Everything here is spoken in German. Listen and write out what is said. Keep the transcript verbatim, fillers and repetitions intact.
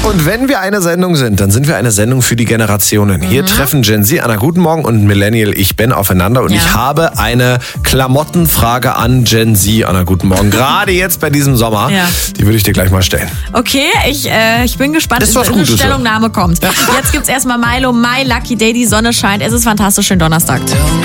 Und wenn wir eine Sendung sind, dann sind wir eine Sendung für die Generationen. Hier mhm. treffen Gen Z, Anna, guten Morgen, und Millennial, ich Ben, aufeinander. Und ja. ich habe eine Klamottenfrage an Gen Z, Anna, guten Morgen. Gerade jetzt bei diesem Sommer. Ja. Die würde ich dir gleich mal stellen. Okay, ich, äh, ich bin gespannt, bis eine Stellungnahme kommt. Ja. Jetzt gibt's erstmal Milo, My Lucky Day, die Sonne scheint. Es ist fantastisch, schönen Donnerstag.